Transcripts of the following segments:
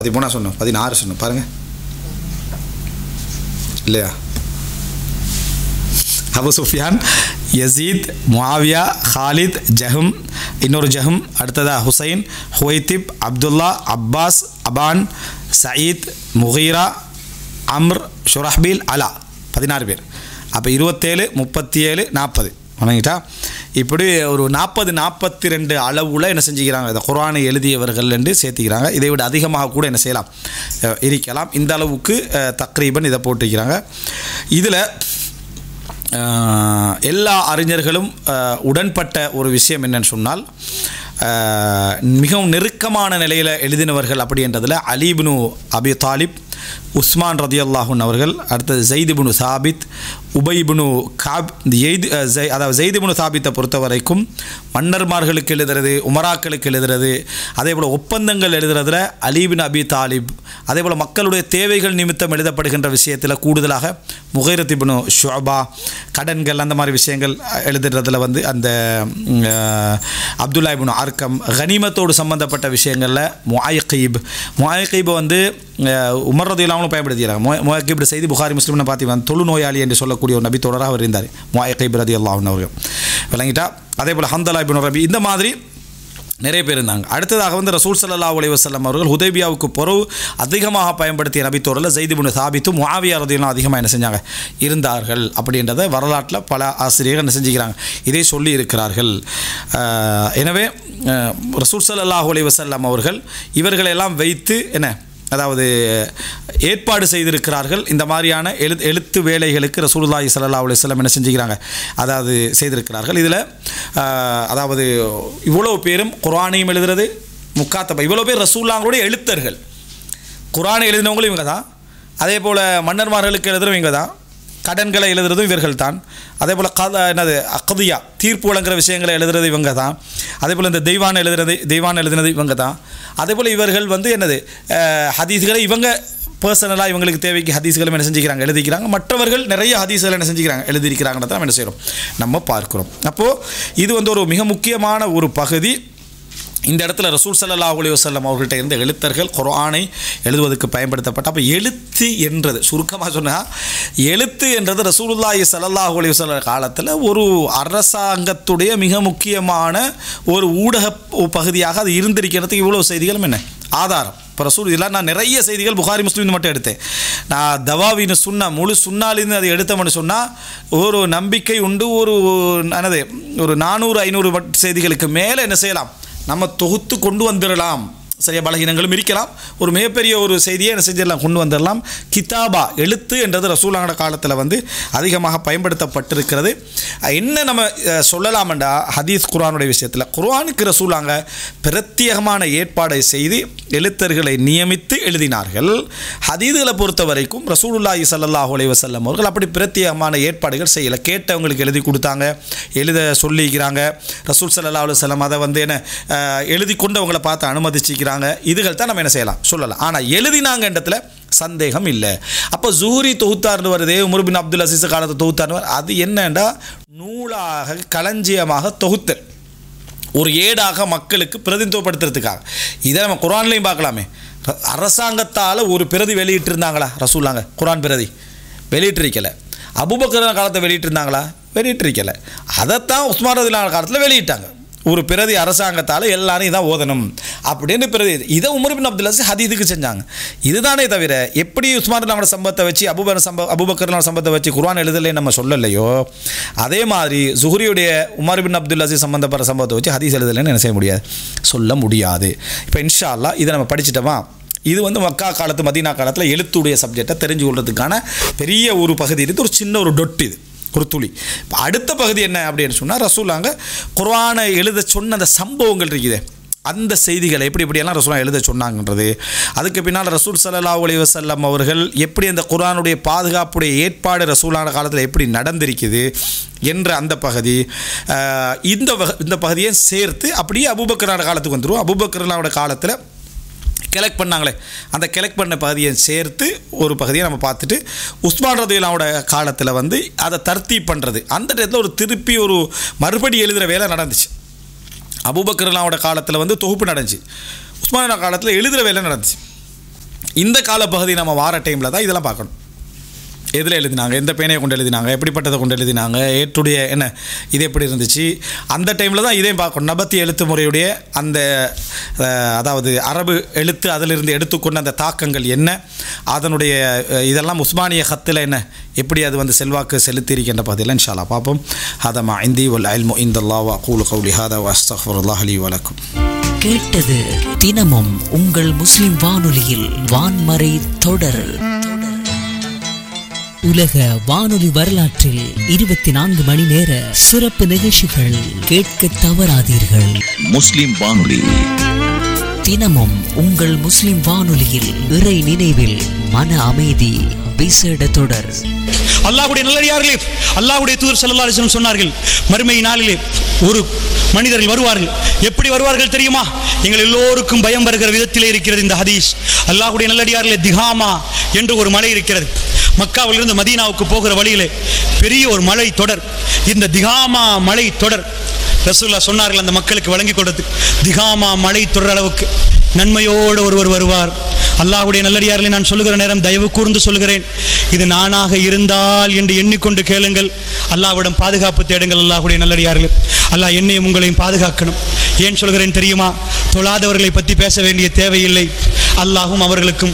13 சொன்னோம், 16 சொன்னோம் பாருங்க இல்லையா? அபு சுஃபியான், யசீத், முஆவியா, ஹாலித், ஜஹம், இன்னொரு ஜஹம், அடுத்ததா Hussain, ஹுவைத்திப், Abdullah, Abbas, upon, Zayed, முகீரா, Amr, ஷுரஹ்பீல், அலா, 16 பேர். அப்போ 27, 37, 40 வணங்கிட்டா. இப்படி ஒரு 40, 42 அளவில் என்ன செஞ்சுக்கிறாங்க, இந்த குர்ஆனை எழுதியவர்கள் என்று சேர்த்துக்கிறாங்க. இதை விட அதிகமாக கூட என்ன செய்யலாம், இருக்கலாம். இந்த அளவுக்கு தக்ரீபன் இதை போட்டிருக்கிறாங்க. இதில் எல்லா அறிஞர்களும் உடன்பட்ட ஒரு விஷயம் என்னன்னு சொன்னால், மிகவும் நெருக்கமான நிலையில் எழுதினவர்கள் அப்படின்றதில் அலி இப்னு அபி தாலிப், உஸ்மான் ரதியல்லாஹு அவர்கள், அடுத்தது ஸைத் இப்னு சாபித், உபை இப்னு காப். அதாவது ஸைத் இப்னு சாபித்தை பொறுத்த வரைக்கும் மன்னர்மார்களுக்கு எழுதுறது, உமராக்களுக்கு எழுதுறது, அதே போல் ஒப்பந்தங்கள் எழுதுறதுல அலி இப்னு அபி தாலிப், அதே போல் மக்களுடைய தேவைகள் நிமித்தம் எழுதப்படுகின்ற விஷயத்தில் கூடுதலாக முகைரத் இப்னு ஷுஅபா, கடன்கள் அந்த மாதிரி விஷயங்கள் எழுதுறதுல வந்து அந்த அப்துல்லா இப்னு அர்கம், கனிமத்தோடு சம்பந்தப்பட்ட விஷயங்களில் முஆயிகீப் வந்து உமர் ரலியல்லாஹு பயன்படுத்திக்கிறாங்க. முஆயிகீப் செய்தி புகாரி முஸ்லிம்னு பார்த்து தொழுநோயாளி என்று சொல்லக்கூடிய ஒரு நபி தொடராக அவர் இருந்தார், முஆயிகீப் ரலியல்லாஹு அவர்கள் விளங்கிட்டா. அதே போல் ஹந்தலா இப்னு ரபி, இந்த மாதிரி நிறைய பேர் இருந்தாங்க. அடுத்ததாக வந்து ரசூல் ஸல்லல்லாஹு அலைஹி வஸல்லம் அவர்கள் ஹுதைபியாவுக்கு பிறகு அதிகமாக பயன்படுத்திய நபித்தோரில் ஸைத் இப்னு சாபித்தும் முஆவியா ரலியல்லாஹு அதிகமாக என்ன செஞ்சாங்க, இருந்தார்கள் அப்படின்றத வரலாற்றில் பல ஆசிரியர்கள் என்ன செஞ்சுக்கிறாங்க, இதை சொல்லி இருக்கிறார்கள். எனவே ரசூல் ஸல்லல்லாஹு அலைஹி வஸல்லம் அவர்கள் இவர்களெல்லாம் வைத்து என்ன, அதாவது ஏற்பாடு செய்திருக்கிறார்கள். இந்த மாதிரியான எழுத்து வேலைகளுக்கு ரசூலுல்லாஹி ஸல்லல்லாஹு அலைஹி வஸல்லம் என்ன செஞ்சுக்கிறாங்க, அதாவது செய்திருக்கிறார்கள். இதில் அதாவது இவ்வளோ பேரும் குர்ஆனையும் எழுதுறது, முக்காத்தபா இவ்வளோ பேர் ரசூலுல்லாஹ்வுடைய எழுத்தர்கள். குர்ஆனை எழுதினவங்களும் இவங்க தான், அதே போல் மன்னர்மார்களுக்கு எழுதுறதும் இவங்க தான், கடன்களை எழுதுறதும் இவர்கள் தான், அதே போல் அக்தியா தீர்ப்பு வழங்குற விஷயங்களை எழுதுறது இவங்க தான், அதே போல் இந்த தெய்வான் எழுதினது இவங்க தான். அதே போல் இவர்கள் வந்து என்னது ஹதீஸ்களை இவங்க பர்சனலாக இவங்களுக்கு தேவைக்கு ஹதீஸ்களும் என்ன செஞ்சுக்கிறாங்க, எழுதிக்கிறாங்க. மற்றவர்கள் நிறைய ஹதீஸ்களை என்ன செஞ்சுக்கிறாங்க, எழுதியிருக்கிறாங்கன்றத நம்ம என்ன செய்கிறோம், நம்ம பார்க்குறோம். அப்போது இது வந்து ஒரு மிக முக்கியமான ஒரு பகுதி. இந்த இடத்துல ரசூல் ஸல்லல்லாஹு அலைஹி வஸல்லம் அவர்கள்ட்ட இருந்த எழுத்தர்கள் குர்ஆனை எழுதுவதற்கு பயன்படுத்தப்பட்ட. அப்போ எழுத்து என்றது சுருக்கமாக சொன்னால், எழுத்து என்றது ரசூலுல்லாஹி ஸல்லல்லாஹு அலைஹி வஸல்லம் காலத்தில் ஒரு அரசாங்கத்துடைய மிக முக்கியமான ஒரு ஊடக பகுதியாக அது இருந்திருக்கிறதுக்கு இவ்வளோ செய்திகளும் என்ன ஆதாரம். இப்போ ரசூல் இதெல்லாம் நான் நிறைய செய்திகள் புகாரி முஸ்லிம் மட்டும் எடுத்தேன். நான் தவாவின் சுன்னா முழு சுன்னாலிருந்து அதை எடுத்தோம்னு சொன்னால் ஒரு நம்பிக்கை உண்டு. ஒரு 400-500 செய்திகளுக்கு மேலே என்ன செய்யலாம், நம்ம தொகுத்து கொண்டு வந்துடலாம். சரியா, பலகீனங்களும் இருக்கலாம். ஒரு மிகப்பெரிய ஒரு செய்தியை என்ன செஞ்சிடலாம், கொண்டு வந்துடலாம். கிதாபா எழுத்து என்றது ரசூலுல்லாஹ் காலத்தில் வந்து அதிகமாக பயன்படுத்தப்பட்டிருக்கிறது. என்ன நம்ம சொல்லலாம்டா, ஹதீஸ் குர்ஆனுடைய விஷயத்தில் குர்ஆனுக்கு ரசூலுல்லாஹ் பிரத்யேகமான ஏற்பாடை செய்து எழுத்தர்களை நியமித்து எழுதினார்கள். ஹதீஸ்களை பொறுத்த வரைக்கும் ரசூலுல்லாஹி ஸல்லல்லாஹு அலைஹி வஸல்லம் அவர்கள் அப்படி பிரத்யேகமான ஏற்பாடுகள் செய்யலை. கேட்டவங்களுக்கு எழுதி கொடுத்தாங்க, எழுத சொல்லிக்கிறாங்க. ரசூல் ஸல்லல்லாஹு அலைஹி வஸல்லம் அதை வந்து என்ன எழுதி கொண்டவங்களை பார்த்து அனுமதிச்சிக்கிறாங்க. இதுகள் தான் நம்ம என்ன செய்யலாம், சொல்லலாம். ஆனால் எழுதினாங்கன்றதுல சந்தேகம் இல்லை. அப்போ ஜுஹரி தொகுத்தார்னு வருது, உமர் பின் அப்துல் அசீஸ் காலத்தை தொகுத்தார்னு, அது என்னண்டா நூலாக களஞ்சியமாக தொகுத்தல், ஒரு ஏடாக மக்களுக்கு பிரதிநிதித்துவப்படுத்துறதுக்காக. இதை நம்ம குர்ஆன்லையும் பார்க்கலாமே. அரசாங்கத்தால் ஒரு பிரதி வெளியிட்டிருந்தாங்களா ரசூலுல்லாஹ்? குர்ஆன் பிரதி வெளியிட்டிருக்கலை. அபூபக்கர் காலத்தை வெளியிட்டிருந்தாங்களா? வெளியிட்டிருக்கலை. அதைத்தான் உஸ்மான் ரலியல்லாஹு காலத்தில் வெளியிட்டாங்க. ஒரு பிரதி அரசாங்கத்தால் எல்லாரும் இதான் ஓதணும் அப்படின்னு பிரதி. இதை உமர் பின் அப்துல் அசீஸ் ஹதீஸுக்கு செஞ்சாங்க. இதுதானே தவிர எப்படி உஸ்மான் நம்மளோட சம்பவத்தை வச்சு அபூபக்கர் சம்பவத்தை வச்சு குர்ஆன் எழுதலை நம்ம சொல்லலையோ, அதே மாதிரி ஜுஹரியுடைய உமர் பின் அப்துல் அசீஸ் சம்பந்தப்பட்ட சம்பவத்தை வச்சு ஹதீஸ் எழுதலைன்னு என்ன செய்ய முடியாது, சொல்ல முடியாது. இப்போ இன்ஷா அல்லாஹ் இதை நம்ம படிச்சிட்டோமா, இது வந்து மக்கா காலத்து மதீனா காலத்தில் எழுத்துடைய சப்ஜெக்டை தெரிஞ்சு கொள்றதுக்கான பெரிய ஒரு பகுதி இருக்குது. ஒரு சின்ன ஒரு டொட்டு, இது ஒரு துளி. இப்போ அடுத்த பகுதி என்ன அப்படின்னு சொன்னால், ரசூலுல்லாஹ் குர்ஆனை எழுத சொன்ன அந்த சம்பவங்கள் இருக்குது, அந்த செய்திகளை எப்படியெல்லாம் ரசூலுல்லாஹ் எழுத சொன்னாங்கன்றது. அதுக்கு பின்னால் ரசூல் ஸல்லல்லாஹு அலைஹி வஸல்லம் அவர்கள் எப்படி அந்த குர்ஆனுடைய பாதுகாப்புடைய ஏற்பாடு ரசூலுல்லாஹ் காலத்தில் எப்படி நடந்திருக்குது என்ற அந்த பகுதி, இந்த பகுதியை சேர்த்து அப்படியே அபூபக்கர் காலத்துக்கு வந்துடும். அபூபக்கர் காலத்தில் கலெக்ட் பண்ணாங்களே, அந்த கலெக்ட் பண்ண பகுதியை சேர்த்து ஒரு பகுதியை நம்ம பார்த்துட்டு, உஸ்மான் ரலியல்லாஹு காலத்தில் வந்து அதை தர்த்தீப் பண்ணுறது, அந்த இடத்துல ஒரு திருப்பி ஒரு மறுபடி எழுதுகிற வேலை நடந்துச்சு. அபூபக்கர் காலத்தில் வந்து தொகுப்பு நடந்துச்சு, உஸ்மான் காலத்தில் எழுதுகிற வேலை நடந்துச்சு. இந்த காலப்பகுதி நம்ம வார டைமில் தான் இதெல்லாம் பார்க்கணும். எதில் எழுதினாங்க, எந்த பேனையை கொண்டு எழுதினாங்க, எப்படிப்பட்டதை கொண்டு எழுதினாங்க, ஏற்றுடைய என்ன இது எப்படி இருந்துச்சு, அந்த டைமில் தான் இதையும் பார்க்கணும். நபத்தி எழுத்து முறையுடைய அந்த அதாவது அரபு எழுத்து அதிலிருந்து எடுத்துக்கொண்ட அந்த தாக்கங்கள் என்ன, அதனுடைய இதெல்லாம் உஸ்மானிய ஹத்தில் என்ன எப்படி அது வந்து செல்வாக்கு செலுத்தியிருக்கின்ற பகுதியில் இன்ஷா அல்லாஹ் பார்ப்போம். ஹதமா இந்தி வல் இல்மு இந்தல்லாஹ் வ அகூலு கௌலி ஹாதா வ அஸ்தக்ஃபிருல்லாஹ் லி வ லக்கும். கேட்டது தினமும் உங்கள் முஸ்லிம் வானொலியில் வான்மறை தொடர். உலக வானொலி வரலாற்றில் 24 மணி நேர சிறப்பு நிகழ்ச்சிகள் கேட்க தவறாதீர்கள். முஸ்லிம் வானொலி தினமும் உங்கள் முஸ்லிம் வானொலியில் இறை நினைவில் மன அமைதி விசேட தொடர். அல்லாஹ்வுடைய நல்லடியார்களே, அல்லாஹ்வுடைய தூதர் ஸல்லல்லாஹு அலைஹி வஸல்லம் சொன்னார்கள், மறுமை நாளிலே ஒரு மனிதர்கள் வருவார்கள். எப்படி வருவார்கள் தெரியுமா? எங்கள் எல்லோருக்கும் பயம் வருகிற விதத்திலே இருக்கிறது இந்த ஹதீஸ். அல்லாஹ்வுடைய நல்லடியார்களே, திகாமா என்று ஒரு மலை இருக்கிறது. மக்காவிலிருந்து மதீனாவுக்கு போகிற வழியிலே பெரிய ஒரு மலை தொடர். இந்த திகாமா மலை தொடர் ரசூலுல்லாஹ் சொன்னார்கள் அந்த மக்களுக்கு வழங்கி கொடுத்து, திகாமா மலை தொடர் அளவுக்கு நன்மையோடு ஒருவர் வருவார். அல்லாஹ்வுடைய நல்லடியார்களை நான் சொல்லுகிற நேரம் தயவு கூர்ந்து சொல்கிறேன், இது நானாக இருந்தால் என்று எண்ணிக்கொண்டு கேளுங்கள். அல்லாஹ்விடம் பாதுகாப்பு தேடுங்கள். அல்லாஹ்வுடைய நல்லடியார்கள், அல்லாஹ் என்னையும் உங்களையும் பாதுகாக்கணும். ஏன் சொல்கிறேன் தெரியுமா? தொழாதவர்களை பற்றி பேச வேண்டிய தேவையில்லை. அல்லாஹும் அவர்களுக்கும்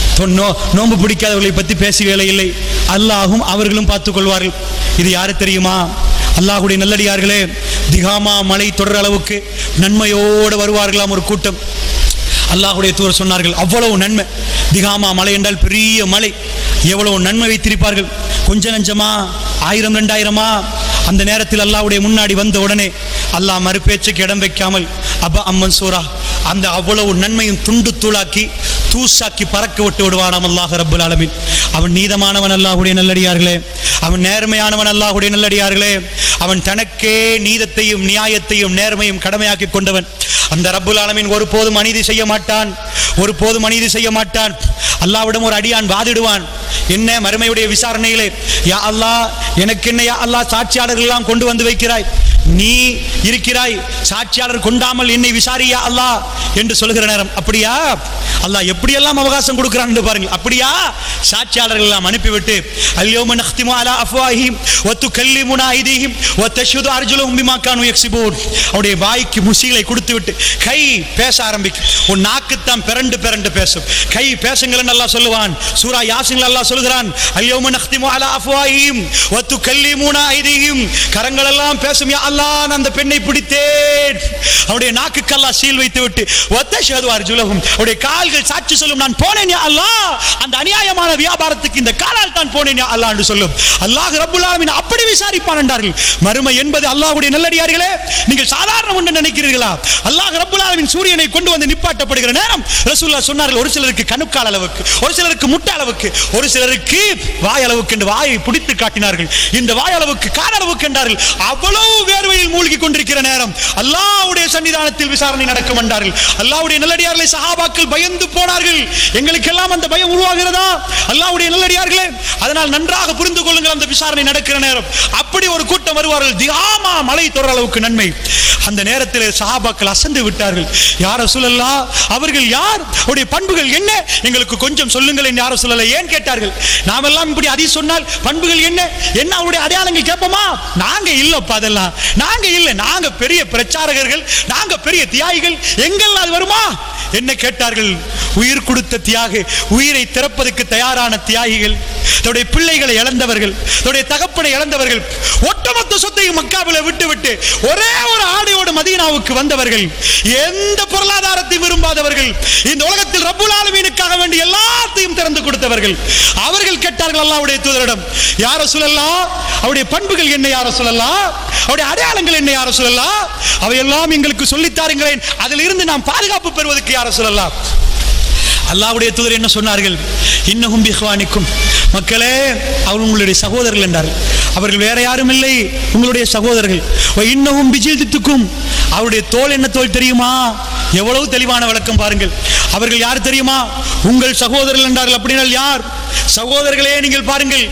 நோன்பு பிடிக்காதவர்களை பற்றி பேச வேலை இல்லை. அல்லாஹும் அவர்களும் பார்த்துக் கொள்வார்கள். இது யாரு தெரியுமா? அல்லாஹ்வுடைய நல்லடியார்களே, திகாமா மலை தொடர் அளவுக்கு நன்மையோடு வருவார்களாம் ஒரு கூட்டம். அல்லாஹ்வுடைய தூதர் சொன்னார்கள், அவ்வளவு நன்மை. திகாமா மலை என்றால் பெரிய மலை, எவ்வளவு நன்மை வைத்திருப்பார்கள். கொஞ்ச நஞ்சமா, 1000 2000 அந்த நேரத்தில் அல்லாஹ்வுடைய முன்னாடி வந்த உடனே அல்லாஹ் மறுபேச்சுக்கு இடம் வைக்காமல் அப்பா அம்மன் சூரா அந்த அவ்வளவு நன்மையும் துண்டு தூளாக்கி தூசாக்கி பறக்க விட்டு விடுவானாம் அல்லாஹ் ரப்புல் ஆலமீன். அவன் நீதமானவன் அல்லாஹ்வுடைய நல்லடியார்களே, அவன் நேர்மையானவன் அல்லாஹ்வுடைய நல்லடியார்களே, அவன் தனக்கே நீதத்தையும் நியாயத்தையும் நேர்மையும் கடமையாக்கி கொண்டவன். அந்த ரப்புல் ஆலமீன் ஒருபோதும் அநீதி செய்ய மாட்டான், ஒருபோதும் அநீதி செய்ய மாட்டான். அல்லாஹ்விடம் ஒரு அடியான் வாதிடுவான், என்ன மறுமையுடைய விசாரணையிலே, யா அல்லாஹ் எனக்கு என்ன யா அல்லாஹ் சாட்சியாளர்கள் எல்லாம் கொண்டு வந்து வைக்கிறாய், நீ இருக்கிறாய், சாட்சியாளர் கொண்டாமல் என்னை விசாரியா அல்லாஹ் என்று சொல்லுகிற நேரம், அப்படியா அல்லாஹ் எப்படியெல்லாம் அவகாசம் கொடுக்கிறான் என்று பாருங்கள். அப்படியா சாட்சியாளர்கள் எல்லாம் அனுப்பிவிட்டு, அல்யௌம நக்திமு அலா அஃப்வாஹிஹிம் வ துகல்லிமுனா ஐதீஹிம் வ தஷ்ஹது அர்ஜுலுஹும் பிமா கானூ யக்ஸிபூன். அவருடைய வாய்க்கு முசிகளை கொடுத்துவிட்டு கை பேச ஆரம்பிக்கும். ஒரு நாக்கு தான் பிறண்டு பிறண்டு பேசும், கை பேசுங்கள் அல்லாஹ் சொல்லுவான். சூரா யாசின்ல அல்லாஹ் சொல்கிறான், அல்யௌம நக்திமு அலா அஃப்வாஹிஹிம் வ துகல்லிமுனா ஐதீஹிம். கரங்கள் எல்லாம் பேசும், யா அல்லாஹ் நான் அந்த பெண்ணை பிடித்தேன். அவருடைய நாக்குக்கு அல்லாஹ் சீல் வைத்து விட்டு வ தஷ்ஹது அர்ஜுலுஹும், அவருடைய கால்கள் சாட்சி சொல்லும், நான் போனேன் யா அல்லாஹ், அந்த அநியாயமான வியாபாரத்துக்கு இந்த காலால் தான் போனேன் யா அல்லாஹ் என்று சொல்லும். அல்லாஹ் ரப்புல் ஆலமீன் அப்படி விசாரிப்பான் என்றார்கள். மறுமை என்பது அல்லாஹ்வுடைய நல்லடியார்களே, நீங்கள் சாதாரண ஒன்று நினைக்கிறீர்களா? அல்லாஹ் ரப்புல் ஆலமீன் சூரியனை கொண்டு வந்து நிப்பாட்டப்படுகிற நேரம் ரசூலுல்லாஹ் சொன்னார்கள், ஒரு சிலருக்கு கணுக்கால் அளவுக்கு, ஒரு சிலருக்கு முட்டை அளவுக்கு, ஒரு சிலருக்கு வாய் அளவுக்கு என்று வாயை பிடித்து காட்டினார்கள். இந்த வாய் அளவுக்கு கால் அளவுக்கு என்றார்கள். அவ்வளவு வேர்வையில் மூழ்கி கொண்டிருக்கிற நேரம் அல்லாஹ்வுடைய சன்னிதானத்தில் விசாரணை நடக்கும் என்றார்கள். அல்லாஹ்வுடைய நல்லடியார்களை சஹாபாக்கள் பயந்து போனார்கள். எங்களுக்கெல்லாம் அந்த பயம் உருவாகிறதா? அல்லாஹ்வுடைய நல்லடியார்களே, அதனால் நன்றாக புரிந்து கொள்ளுங்கள், அந்த விசாரணை நடக்கிற நேரம் அப்படி ஒரு கூட்டம் வருவார்கள். திகாமா மலை தொடர் அளவுக்கு நன்மை. அந்த நேரத்தில் சஹாபாக்கள் அசந்து விட்டார்கள். யார் ரசூலல்லாஹ், அவர்கள் யார், அவருடைய பண்புகள் என்ன, எங்களுக்கு கொஞ்சம் சொல்லுங்கள் என்று யார் ரசூலல்லாஹ் ஏன் கேட்டார்கள். நாமெல்லாம் இப்படி அதி சொன்னால் பண்புகள் என்ன என்ன அவருடைய அடையாளங்கள் கேட்போமா? நாங்க இல்லப்பா, அதெல்லாம் நாங்க இல்லை, நாங்க பெரிய பிரச்சாரகர்கள், நாங்க பெரிய தியாகிகள், எங்கள் அது வருமா என்ன கேட்டார்கள். உயிர் கொடுத்த தியாகி, உயிரை திறப்பதற்கு தயாரான தியாகிகள், தன்னுடைய பிள்ளைகளை இழந்தவர்கள், தன்னுடைய தகப்பனை இழந்தவர்கள், ஒட்டுமொத்த சொத்தையும் மக்காவில விட்டு ஒரே ஒரு ஆடையோடு மதீனாவுக்கு வந்தவர்கள், எந்த பொருளாதாரத்தையும் விரும்பாதவர்கள், இந்த உலகத்தில் ரப்புல் ஆலமீனுக்காக வேண்டி எல்லாத்தையும் திறந்து கொடுத்தவர்கள். அவர்கள் கேட்டார்கள் அல்லாஹ்வுடைய தூதரிடம், யா ரசூலல்லாஹ், அவருடைய பண்புகள் என்ன யா ரசூலல்லாஹ், அவருடைய அடையாளங்கள் என்ன யா ரசூலல்லாஹ், அவையெல்லாம் எங்களுக்கு சொல்லித் தாருங்களேன், அதில் இருந்து நாம் பாதுகாப்பு பெறுவதற்கு யா ரசூலல்லாஹ். அல்லாஹ்வுடைய தூதர் என்ன சொன்னார்கள்? இன்னஹும் பிஹ்வானிக்கும், மக்களே அவர்கள் உங்களுடைய சகோதரர்கள் என்றார்கள். அவர்கள் வேற யாரும் இல்லை, உங்களுடைய சகோதரர்கள். இன்னஹும் பிஜில்தித்துக்கும், அவருடைய தோல் என்ன தோல் தெரியுமா? எவ்வளவு தெளிவான விளக்கம் பாருங்கள். அவர்கள் யார் தெரியுமா? உங்கள் சகோதரர்கள் என்றார்கள். அப்படினால் யார்? சகோதரர்களே நீங்கள் பாருங்கள்,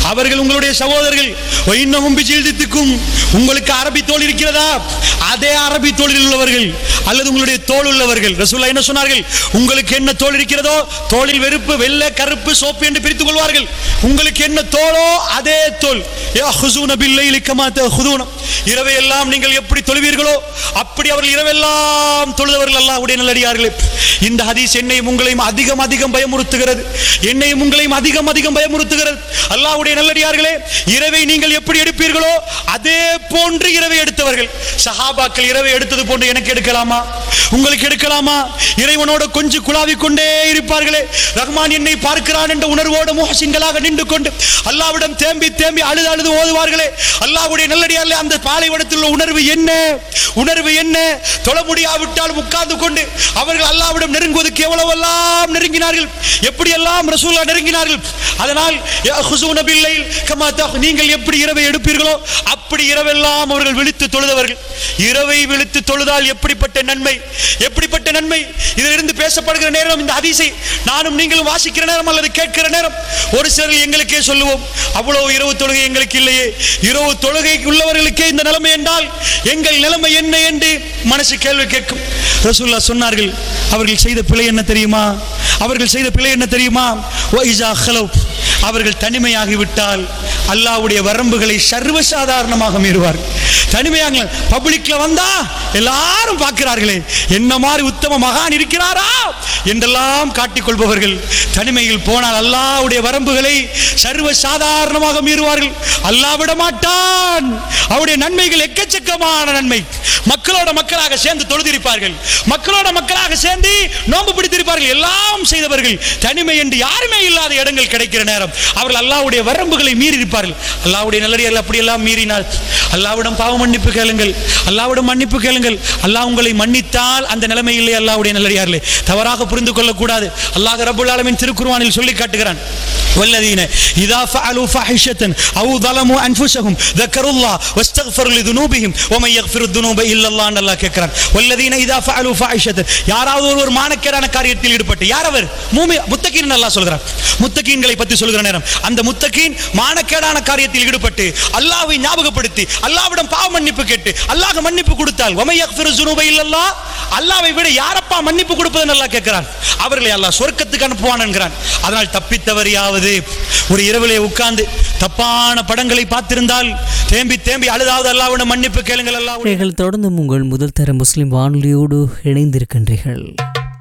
அவர்கள் உங்களுடைய சகோதரர்கள். இன்னமும் பிஜில்திக்கும், உங்களுக்கு அரபி தோல் இருக்கிறதா, அதே அரபி தோளில் உள்ளவர்கள் அல்லது உங்களுடைய தோல் உள்ளவர்கள். ரசூலுல்லாஹ் என்ன சொன்னார்கள்? உங்களுக்கு என்ன தோல் இருக்கிறதோ, தோளில் வெறுப்பு, வெள்ளை, கருப்பு, சோப்பு என்று பிரித்துக் கொள்வார்கள். உங்களுக்கு என்ன தோலோ அதே தோல். இரவை எல்லாம் நீங்கள் எப்படி தொழுவீர்களோ அப்படி அவர்கள் இரவெல்லாம் தொழுதவர்கள். அல்லாஹ்வுடைய நல்லடியார்களே, இந்த ஹதீஸ் என்னையும் உங்களையும் அதிகம் அதிகம் பயமுறுத்துகிறது. என்னையும் உங்களையும் அதிகம் அதிகம் பயமுறுத்துகிறது. அல்லாஹ்வுடைய நல்லடியார்களே, இரவை நீங்கள் எப்படி எடுப்பீர்களோ அதே போன்று இரவை எடுத்தவர்கள். சஹாபாக்கள் இரவை எடுத்தது போன்று எனக்கு எடுக்கலாமா, உங்களுக்கு எடுக்கலாமா? இறைவனோட கொஞ்சம் குழாவிக் கொண்டே இருப்பார்களே. ரஹ்மான் என்னை பார்க்கிறான் என்ற உணர்வோடு முஹ்சின்களாக நின்று கொண்டு அல்லாஹ்விடம் தேம்பி தேம்பி அழுது அழுது ஓதுவார்களே. அல்லாஹ்வுடைய நல்லடியார்களே, அந்த பாலைவனத்தில் உள்ள உணர்வு என்ன, உணர்வு என்ன? தொழ முடியாவிட்டால் உட்கார்ந்து கொண்டு அவர்கள் அல்லாஹ்விடம் நெருங்குவதற்கு எவ்வளவெல்லாம் நெருங்கினார்கள், எப்படியெல்லாம் ரசூலுல்லாஹ் நெருங்கினார்கள். அதனால் நீங்கள் எப்படி இரவை எடுப்பீர்களோ அப்படி இரவெல்லாம் அவர்கள் விழித்து தொழுதவர்கள். இரவை விழித்து தொழுதால் எப்படிப்பட்ட நன்மை, எப்படிப்பட்ட நன்மை! இதிலிருந்து பேசப்படுகிற நேரம், இந்த ஹதீஸை நானும் நீங்களும் வாசிக்கிற நேரம் அல்லது கேட்கிற நேரம், ஒரு சிலர் எங்களுக்கே சொல்லுவோம், அவ்வளவு இரவு தொழுகை எங்களுக்கு இல்லையே. இரவு தொழுகை உள்ளவர்களுக்கே இந்த நிலைமை என்றால் எங்கள் நிலைமை என்ன என்று மனசு கேள்வி கேட்கும். ரசூலுல்லாஹ் சொன்னார்கள், அவர்கள் செய்த பிழை என்ன தெரியுமா? அவர்கள் செய்த பிழை என்ன தெரியுமா? அவர்கள் தனிமையாகிவிட்டால் அல்லாஹ்வுடைய வரம்புகளை சர்வசாதாரணமாக மீறுவார்கள். தனிமையாக பப்ளிக்ல வந்தா எல்லாரும் பார்க்கிறார்களே, என்ன மாதிரி உத்தம மகான் இருக்கிறாரா என்றெல்லாம் காட்டிக்கொள்பவர்கள் தனிமையில் போனால் அல்லாஹ்வுடைய வரம்புகளை சர்வசாதாரணமாக மீறுவார்கள். அல்லாஹ் விட மாட்டான். அவருடைய நன்மைகள் எக்கச்சக்கமான நன்மை. மக்களோட மக்களாக சேர்ந்து தொழுதிருப்பார்கள், மக்களோட மக்களாக சேர்ந்து நோன்பு பிடித்திருப்பார்கள். எல்லாம் செய்தவர்கள் தனிமை என்று யாருமே இல்லாத இடங்கள் கிடைக்கிற நேரம் அவர்கள் அல்லாஹ்வுடைய வரம்புகளை மீறி இருப்பார்கள். அல்லாஹ்வுடைய நல்லடியார்கள் அப்படியெல்லாம் மீறினால் அல்லாஹ்விடம் பாவ மன்னிப்பு கேளுங்கள், அல்லாஹ்விடம் மன்னிப்பு கேளுங்கள். அல்லாஹ் உங்களை மன்னித்தால் அந்த நிலைமை இல்லை. அல்லாஹ்வுடைய நல்லடியார்களே, தவறாக புரிந்து கொள்ளக்கூடாது. அல்லாஹ் ரப்பல் ஆலமீன் திருக்குர்ஆனில் சொல்லி காட்டுகிறான், والذين إذا فعلوا فاحشة أو ظلموا أنفسهم ذكروا الله واستغفروا لذنوبهم ومن يغفر الذنوب إلا الله. அல்லாஹ் கேட்கிறான், والذين إذا فعلوا فاحشة, யாராவது ஒரு மானக்கேடான காரியத்தில் ஈடுபட்டு, யார் அவர்? முத்தகீன். அல்லாஹ் சொல்கிறான், முத்தகீன்களை பற்றி சொல்கிற நேரம், அந்த முத்தகீன் மானக்கேடான காரியத்தில் ஈடுபட்டு அல்லாஹ்வை ஞாபகப்படுத்தி அல்லாஹ்விடம் பாவ மன்னிப்பு கேட்டு அல்லாஹ் மன்னிப்பு கொடுத்தால், ومن يغفر الذنوب إلا الله, அல்லாஹ்வை விட யாரப்பா மன்னிப்பு கொடுப்பதுன்னு அல்லாஹ் கேட்கிறான். அவர்களை அல்லாஹ் சொர்க்கத்துக்கு அனுப்புவான் என்கிறான். அதனால் தப்பித்தவரையாவது ஒரு இரவிலே உட்கார்ந்து தப்பான படங்களை பார்த்திருந்தால் தேம்பி தேம்பி அழுதாவது அல்லாஹ்விடம் மன்னிப்பு கேளுங்கள். அல்லாஹ் தொடர்ந்து உங்கள் முதல் தர முஸ்லிம் வானொலியோடு இணைந்திருக்கின்றீர்கள்.